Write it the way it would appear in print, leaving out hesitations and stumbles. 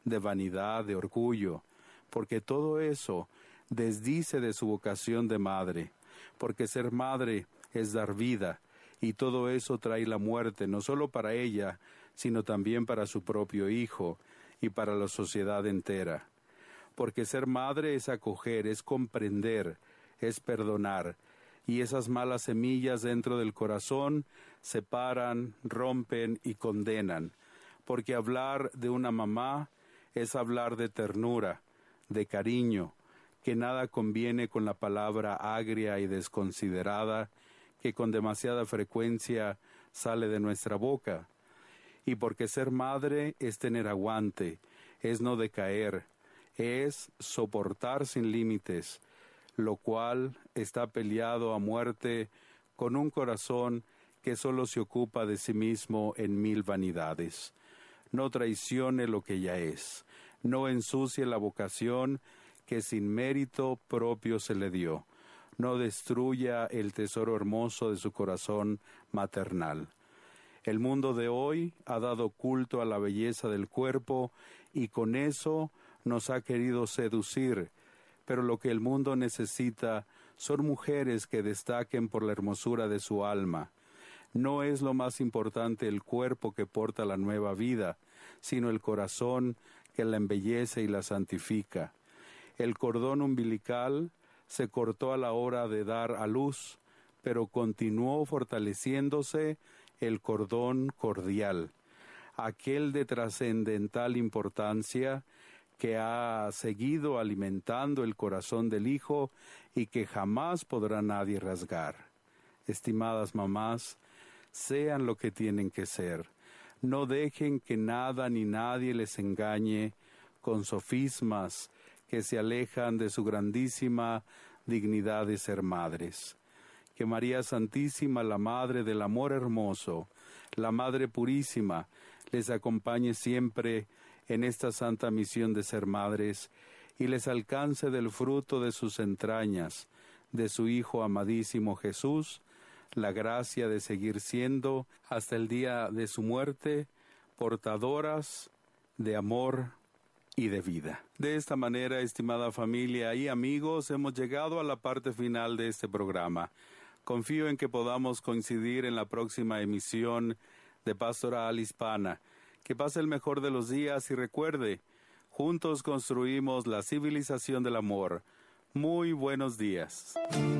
de vanidad, de orgullo, porque todo eso desdice de su vocación de madre, porque ser madre es dar vida, y todo eso trae la muerte, no solo para ella, sino también para su propio hijo y para la sociedad entera. Porque ser madre es acoger, es comprender, es perdonar, y esas malas semillas dentro del corazón separan, rompen y condenan, porque hablar de una mamá es hablar de ternura, de cariño, que nada conviene con la palabra agria y desconsiderada que con demasiada frecuencia sale de nuestra boca. Y porque ser madre es tener aguante, es no decaer, es soportar sin límites, lo cual está peleado a muerte con un corazón que solo se ocupa de sí mismo en mil vanidades. No traicione lo que ya es, no ensucie la vocación que sin mérito propio se le dio, no destruya el tesoro hermoso de su corazón maternal. El mundo de hoy ha dado culto a la belleza del cuerpo y con eso nos ha querido seducir, pero lo que el mundo necesita son mujeres que destaquen por la hermosura de su alma. No es lo más importante el cuerpo que porta la nueva vida, sino el corazón que la embellece y la santifica. El cordón umbilical se cortó a la hora de dar a luz, pero continuó fortaleciéndose el cordón cordial, aquel de trascendental importancia que ha seguido alimentando el corazón del hijo y que jamás podrá nadie rasgar. Estimadas mamás, sean lo que tienen que ser. No dejen que nada ni nadie les engañe con sofismas que se alejan de su grandísima dignidad de ser madres. Que María Santísima, la Madre del Amor Hermoso, la Madre Purísima, les acompañe siempre en esta santa misión de ser madres y les alcance del fruto de sus entrañas, de su Hijo amadísimo Jesús, la gracia de seguir siendo, hasta el día de su muerte, portadoras de amor y de vida. De esta manera, estimada familia y amigos, hemos llegado a la parte final de este programa. Confío en que podamos coincidir en la próxima emisión de Pastoral Hispana. Que pase el mejor de los días y recuerde, juntos construimos la civilización del amor. Muy buenos días.